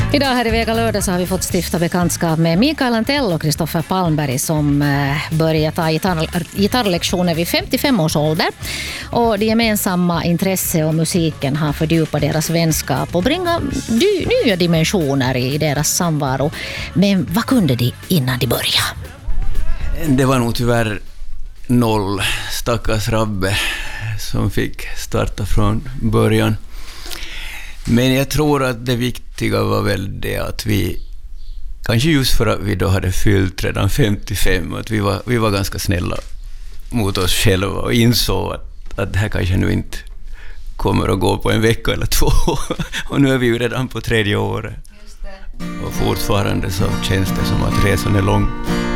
Idag här i Vega lördag så har vi fått stifta bekantskap med Mikael Antell och Kristoffer Palmberg som började ta gitarrlektioner vid 55 års ålder. Och det gemensamma intresse och musiken har fördjupat deras vänskap och bringat nya dimensioner i deras samvaro. Men vad kunde de innan de började? Det var nog tyvärr noll, stackars Rabbe som fick starta från början. Men jag tror att det viktiga var väl det att vi, kanske just för att vi då hade fyllt redan 55, att vi var ganska snälla mot oss själva och insåg att det här kanske nu inte kommer att gå på en vecka eller två. Och nu är vi ju redan på 3:e året. Just det. Och fortfarande så känns det som att resan är lång.